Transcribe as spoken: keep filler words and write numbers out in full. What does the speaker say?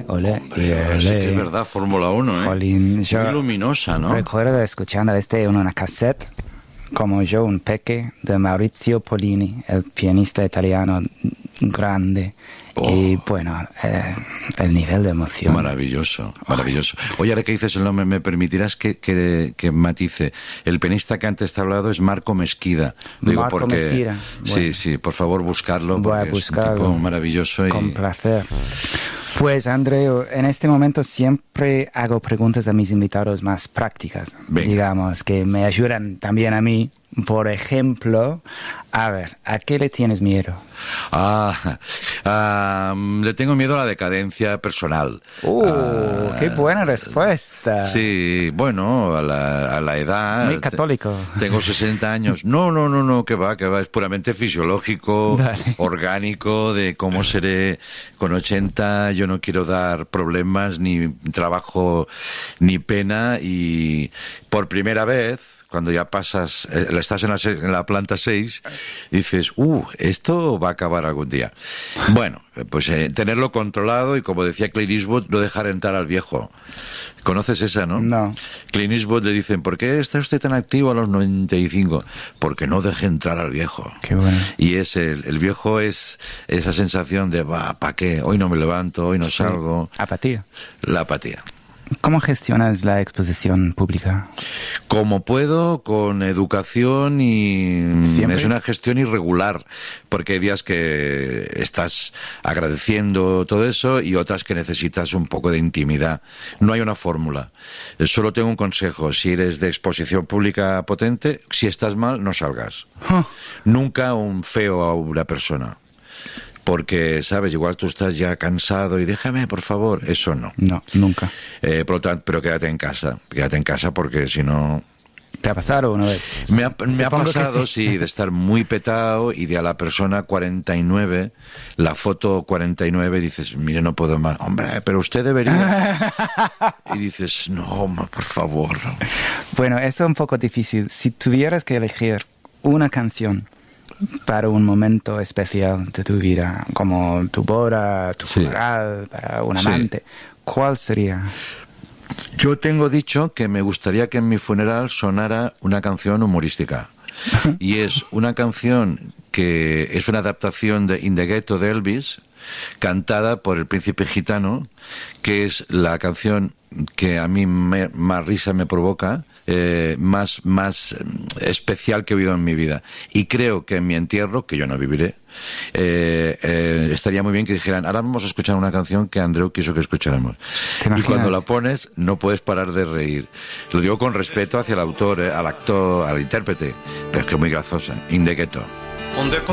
ole, Hombre, y sí ole. que es verdad, Fórmula uno, ¿eh? Jolín, yo muy luminosa, ¿no? recuerdo escuchando este en una cassette, como yo, un peque, de Maurizio Pollini, el pianista italiano grande. Oh. Y bueno, eh, el nivel de emoción. Maravilloso, maravilloso. Oye, ahora que dices el nombre, ¿me permitirás que, que, que matice? El pianista que antes te he hablado es Marco Mesquida. Digo, Marco porque, Mesquida. Sí, Bueno. sí, por favor, buscarlo. Voy a porque buscarlo. Es un tipo maravilloso. Y... Con placer. Pues, Andreu, en este momento siempre hago preguntas a mis invitados más prácticas, Venga. digamos, que me ayudan también a mí. Por ejemplo, a ver, ¿a qué le tienes miedo? Ah, ah, le tengo miedo a la decadencia personal. ¡Uh, Ah, qué buena respuesta! Sí, bueno, a la, a la edad... Muy católico. Tengo sesenta años. No, no, no, no, que va, que va. Es puramente fisiológico, Dale. orgánico, de cómo seré con ochenta. Yo no quiero dar problemas, ni trabajo, ni pena. Y por primera vez... Cuando ya pasas, eh, estás en la, se- en la planta seis, dices, uh, esto va a acabar algún día. Bueno, pues eh, tenerlo controlado y, como decía Clint Eastwood, no dejar entrar al viejo. ¿Conoces esa, no? No. Clint Eastwood le dicen, ¿por qué está usted tan activo a los noventa y cinco? Porque no deje entrar al viejo. Qué bueno. Y es el, el viejo es esa sensación de, va, ¿para qué? Hoy no me levanto, hoy no Sí. salgo. Apatía. La apatía. ¿Cómo gestionas la exposición pública? Como puedo, con educación y mm, ¿Siempre? es una gestión irregular, porque hay días que estás agradeciendo todo eso y otras que necesitas un poco de intimidad. No hay una fórmula. Eh, Solo tengo un consejo: si eres de exposición pública potente, si estás mal, no salgas. Huh. Nunca un feo a una persona. Porque, ¿sabes? Igual tú estás ya cansado y déjame, por favor. Eso no. No, nunca. Eh, por lo tanto, pero quédate en casa. Quédate en casa porque si no... ¿Te ha pasado una vez? Me ha, me ha Supongo que pasado, sí. sí, de estar muy petado y de a la persona cuarenta y nueve, la foto cuarenta y nueve, dices, mire, no puedo más. Hombre, pero usted debería. Y dices, no, ma, por favor. Bueno, eso es un poco difícil. Si tuvieras que elegir una canción para un momento especial de tu vida, como tu boda, tu Sí. funeral, para un Sí. amante, ¿cuál sería? Yo tengo dicho que me gustaría que en mi funeral sonara una canción humorística. Y es una canción que es una adaptación de In the Ghetto de Elvis, cantada por el príncipe gitano, que es la canción que a mí me- más risa me provoca, eh, más, más eh, especial que he oído en mi vida. Y creo que en mi entierro, que yo no viviré, eh, eh, estaría muy bien que dijeran, ahora vamos a escuchar una canción que Andreu quiso que escucháramos. ¿Te Y imaginas? cuando la pones, no puedes parar de reír. Lo digo con respeto hacia el autor, eh, al actor, al intérprete, pero es que es muy graciosa. In the Ghetto. On the